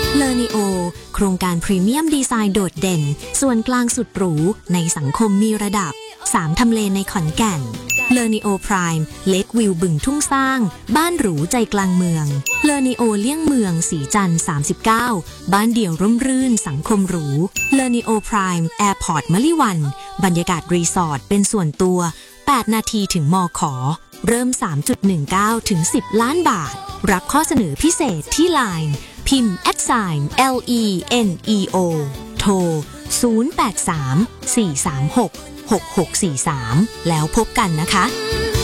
เลอนิโอโครงการพรีเมียมดีไซน์โดดเด่นส่วนกลางสุดหรูในสังคมมีระดับ3ทำเลในขอนแก่นเลอนิโอไพรม์เล็กวิวบึงทุ่งสร้างบ้านหรูใจกลางเมืองเลอนิโอเลี่ยงเมืองสีจันทร์39บ้านเดี่ยวร่มรื่นสังคมหรูเลอนิโอไพรม์แอร์พอร์ตมะลิวันบรรยากาศรีสอร์ทเป็นส่วนตัว8นาทีถึงมข.เริ่ม 3.19 ถึง 10 ล้านบาทรับข้อเสนอพิเศษที่ LINE พิมพ์ @LENEO โทร 083 436 6643 แล้วพบกันนะคะ